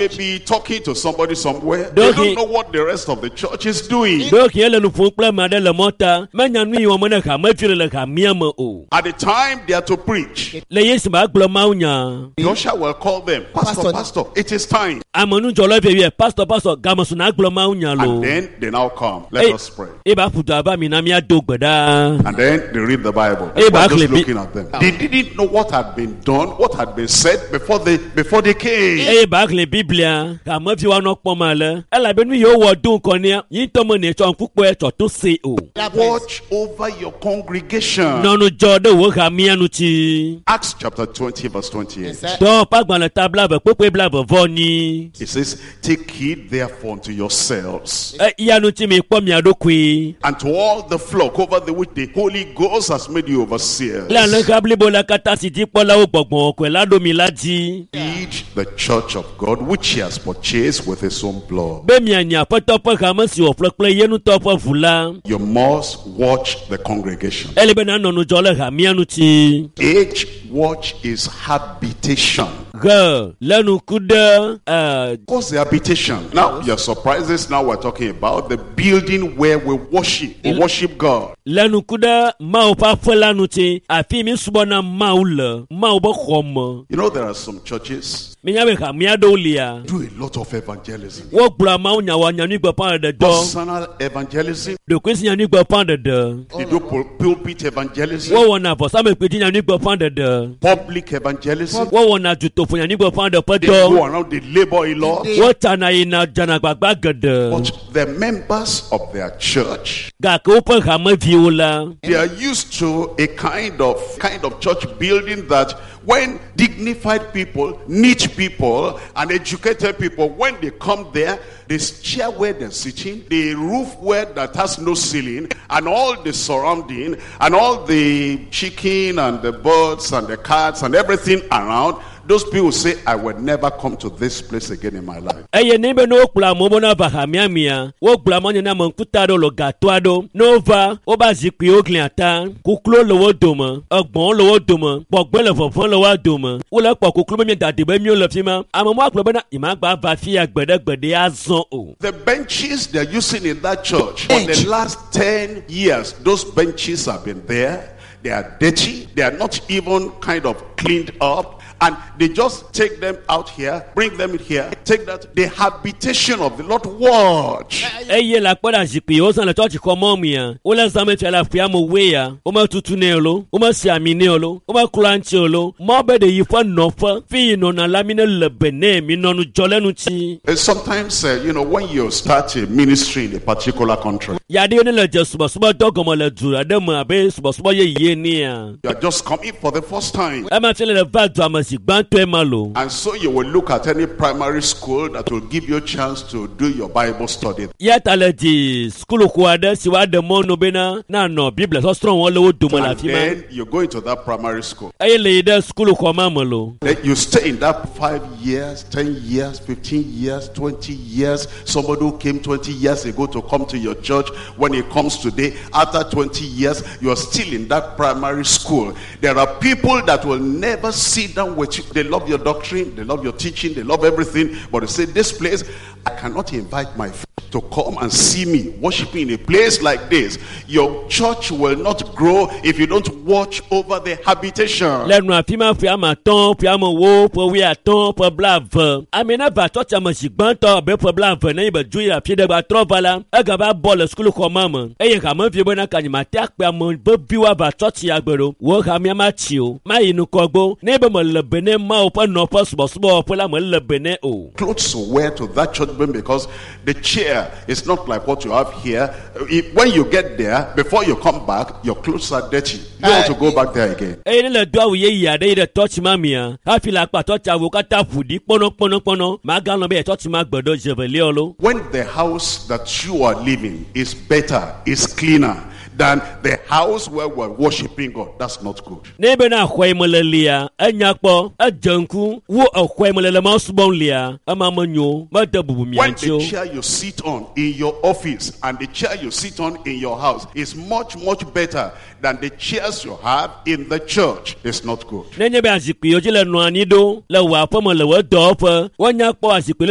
Maybe talking to somebody somewhere. They don't know what the rest of the church is doing. At the time they are to preach, the usher will call them, Pastor, it is time. And then they now come. Let us pray. And then they read the Bible. We're just looking at them. They didn't know what had been done, what had been said before they came. Watch over your congregation. Acts chapter 20 verse 28. It says, take heed therefore unto yourselves and to all the flock over the which the Holy Ghost has made you overseers. Feed the church of God which he has purchased with his own blood. You must watch the congregation. Each watch is habitation. What's the habitation? Now you're surprised. Now we're talking about the building where we worship God. You know, there are some churches do a lot of evangelism. Personal evangelism. They do pulpit evangelism. Public evangelism. They go around, they labor a lot. But the members of their church, they are used to a kind of church building that when dignified people, neat people, and educated people, when they come there, this chair where they're sitting, the roof where that has no ceiling, and all the surrounding, and all the chicken and the birds and the cats and everything around, those people say, I will never come to this place again in my life. The benches they're using in that church for the last 10 years, those benches have been there. They are dirty. They are not even kind of cleaned up. And they just take them out here, bring them in here, take that. The habitation of the Lord, watch. Sometimes, when you start a ministry in a particular country, you are just coming for the first time. And so you will look at any primary school that will give you a chance to do your Bible study. And then you go into that primary school. Then you stay in that 5 years, 10 years, 15 years, 20 years. Somebody who came 20 years ago to come to your church, when he comes today, after 20 years, you are still in that primary school. There are people that will never sit down with you. They love your doctrine, they love your teaching, they love everything, but they say, this place, I cannot invite my friends to come and see me worshiping in a place like this. Your church will not grow if you don't watch over the habitation. Clothes to wear to that church because the chair is not like what you have here. When you get there, before you come back, your clothes are dirty. You have to go back there again. When the house that you are living is better, is cleaner than the house where we're worshiping God, that's not good. When the chair you sit on in your office and the chair you sit on in your house is much, much better than the chairs you have in the church, it's not good.